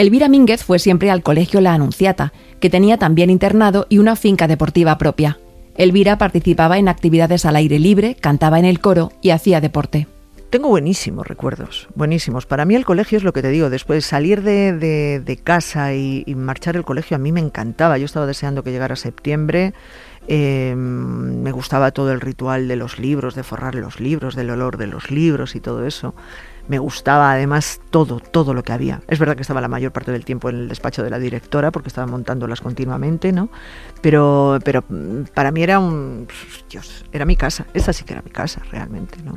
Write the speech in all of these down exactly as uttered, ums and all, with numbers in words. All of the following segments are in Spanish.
Elvira Mínguez fue siempre al colegio La Anunciata, que tenía también internado y una finca deportiva propia. Elvira participaba en actividades al aire libre, cantaba en el coro y hacía deporte. Tengo buenísimos recuerdos, buenísimos. Para mí el colegio es lo que te digo, después salir de, de, de casa y, y marchar al colegio a mí me encantaba. Yo estaba deseando que llegara septiembre, eh, me gustaba todo el ritual de los libros, de forrar los libros, del olor de los libros y todo eso. Me gustaba además todo, todo lo que había. Es verdad que estaba la mayor parte del tiempo en el despacho de la directora porque estaba montándolas continuamente, ¿no? Pero, pero para mí era un... Dios, era mi casa, esa sí que era mi casa realmente, ¿no?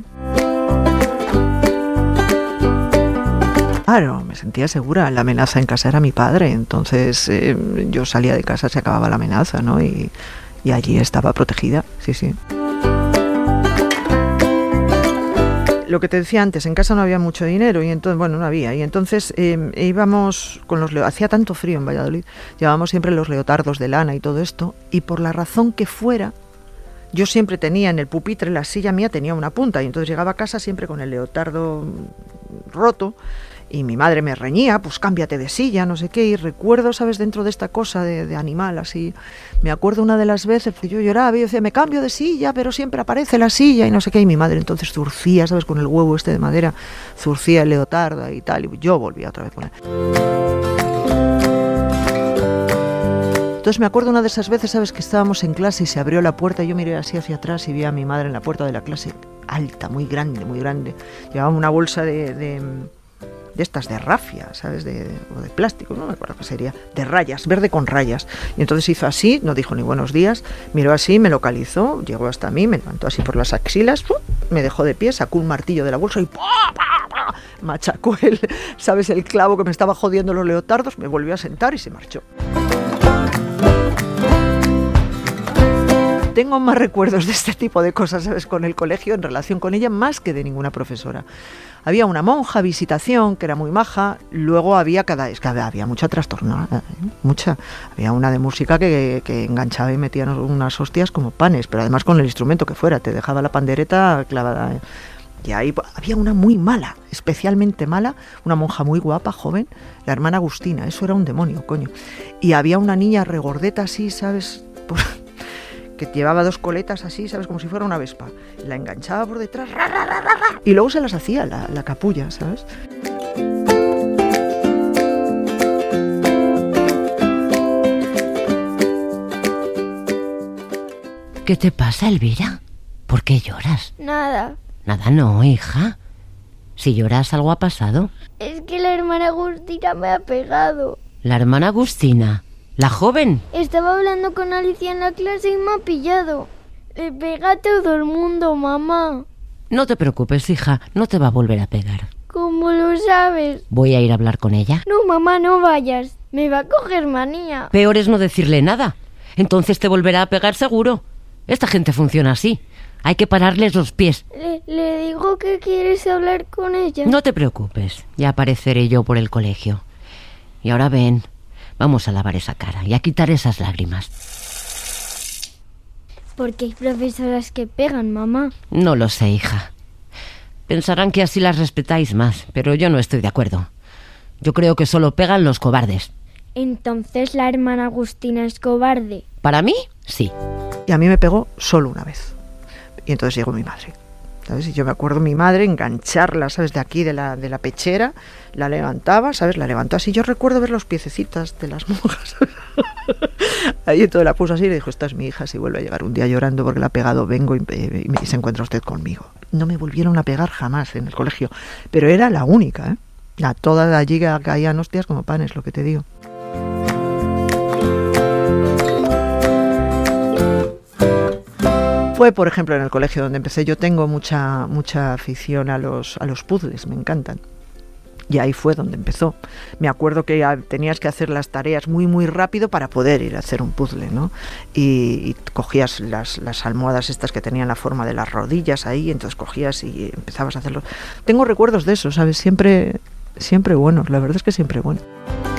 Claro, me sentía segura. La amenaza en casa era mi padre, entonces eh, yo salía de casa, se acababa la amenaza, ¿no? Y, y allí estaba protegida, sí, sí. Lo que te decía antes, en casa no había mucho dinero y entonces, bueno, no había, y entonces eh, íbamos con los leotardos, hacía tanto frío en Valladolid, llevábamos siempre los leotardos de lana y todo esto, y por la razón que fuera, yo siempre tenía en el pupitre, la silla mía tenía una punta, y entonces llegaba a casa siempre con el leotardo roto, y mi madre me reñía, pues cámbiate de silla, no sé qué, y recuerdo, ¿sabes?, dentro de esta cosa de, de animal, así, me acuerdo una de las veces que yo lloraba y yo decía, me cambio de silla, pero siempre aparece la silla, y no sé qué, y mi madre entonces zurcía, ¿sabes?, con el huevo este de madera, zurcía el leotardo y tal, y yo volvía otra vez con él. Entonces me acuerdo una de esas veces, ¿sabes?, que estábamos en clase y se abrió la puerta y yo miré así hacia atrás y vi a mi madre en la puerta de la clase, alta, muy grande, muy grande, llevaba una bolsa de... de de estas de rafia, ¿sabes? De, o de plástico, no me acuerdo qué sería, de rayas, verde con rayas. Y entonces hizo así, no dijo ni buenos días, miró así, me localizó, llegó hasta mí, me levantó así por las axilas, ¡pum!, me dejó de pie, sacó un martillo de la bolsa y ¡pum!, machacó el, ¿sabes?, el clavo que me estaba jodiendo los leotardos, me volvió a sentar y se marchó. Tengo más recuerdos de este tipo de cosas, ¿sabes?, con el colegio en relación con ella, más que de ninguna profesora. Había una monja, visitación, que era muy maja, luego había cada vez, cada, había mucha trastornada, ¿eh? mucha. Había una de música que, que enganchaba y metía unas hostias como panes, pero además con el instrumento que fuera, te dejaba la pandereta clavada, ¿eh? Y ahí había una muy mala, especialmente mala, una monja muy guapa, joven, la hermana Agustina, eso era un demonio, coño. Y había una niña regordeta así, ¿sabes?, por... que llevaba dos coletas así, ¿sabes?, como si fuera una vespa. La enganchaba por detrás, ra, ra, ra, ra, y luego se las hacía la, la capulla, ¿sabes? ¿Qué te pasa, Elvira? ¿Por qué lloras? Nada. Nada no, hija. Si lloras, algo ha pasado. Es que la hermana Agustina me ha pegado. ¿La hermana Agustina? ¿La joven? Estaba hablando con Alicia en la clase y me ha pillado. Le pega a todo el mundo, mamá. No te preocupes, hija, no te va a volver a pegar. ¿Cómo lo sabes? Voy a ir a hablar con ella. No, mamá, no vayas. Me va a coger manía. Peor es no decirle nada. Entonces te volverá a pegar seguro. Esta gente funciona así. Hay que pararles los pies. Le, le digo que quieres hablar con ella. No te preocupes, ya apareceré yo por el colegio. Y ahora ven... Vamos a lavar esa cara y a quitar esas lágrimas. ¿Por qué hay profesoras que pegan, mamá? No lo sé, hija. Pensarán que así las respetáis más, pero yo no estoy de acuerdo. Yo creo que solo pegan los cobardes. Entonces la hermana Agustina es cobarde. Para mí, sí. Y a mí me pegó solo una vez. Y entonces llegó mi madre, ¿sabes? Y yo me acuerdo mi madre engancharla, ¿sabes?, de aquí, de la, de la pechera, la levantaba, ¿sabes?, la levantó así. Yo recuerdo ver los piececitas de las monjas. Ahí entonces la puso así y le dijo, esta es mi hija, si vuelve a llegar un día llorando porque la ha pegado, vengo y, y, y se encuentra usted conmigo. No me volvieron a pegar jamás en el colegio, pero era la única, ¿eh? A todas allí caían hostias como panes, lo que te digo. Fue, por ejemplo, en el colegio donde empecé. Yo tengo mucha mucha afición a los a los puzzles, me encantan. Y ahí fue donde empezó. Me acuerdo que tenías que hacer las tareas muy muy rápido para poder ir a hacer un puzzle, ¿no? Y, y cogías las, las almohadas estas que tenían la forma de las rodillas ahí, entonces cogías y empezabas a hacerlo. Tengo recuerdos de eso, ¿sabes? Siempre, siempre buenos, la verdad es que siempre bueno.